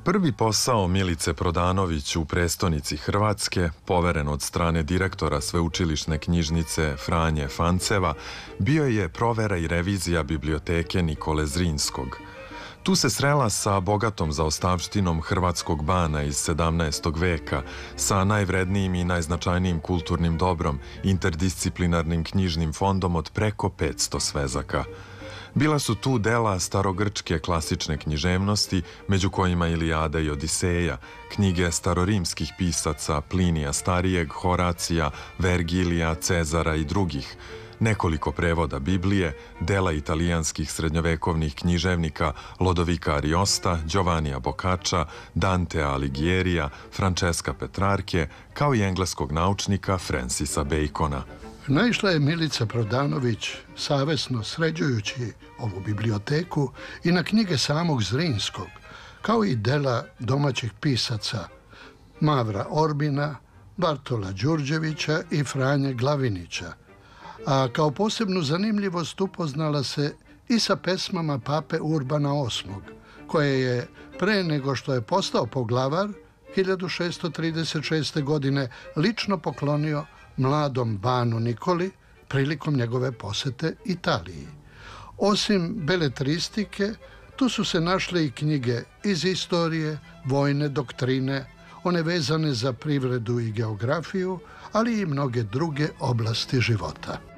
Prvi posao Milice Prodanović u prestonici Hrvatske, poveren od strane direktora Sveučilišne knjižnice Franje Fanceva, bio je provera i revizija biblioteke Nikole Zrinskog. Tu se srela sa bogatom zaostavštinom hrvatskog bana iz 17. veka, sa najvrednijim i najznačajnijim kulturnim dobrom, interdisciplinarnim knjižnim fondom od preko 500 svezaka. Bila su tu dela starogrčke klasične književnosti, među kojima Ilijada i Odiseja, knjige starorimskih pisaca Plinija Starijeg, Horacija, Vergilija, Cezara i drugih, nekoliko prevoda Biblije, dela italijanskih srednjovekovnih književnika Lodovika Ariosta, Giovannija Boccaccia, Dantea Alighiera, Francesca Petrarke, kao i engleskog naučnika Francisa Bacona. Naišla je Milica Prodanović, savesno sređujući ovu biblioteku, i na knjige samog Zrinskog, kao i dela domaćih pisaca Mavra Orbina, Bartola Đurđevića i Franje Glavinića. A kao posebnu zanimljivost upoznala se i sa pesmama pape Urbana VIII, koje je pre nego što je postao poglavar 1636. godine lično poklonio mladom banu Nikoli prilikom njegove posete Italiji. Osim beletristike, tu su se našle i knjige iz istorije, vojne doktrine, one vezane za privredu i geografiju, ali i mnoge druge oblasti života.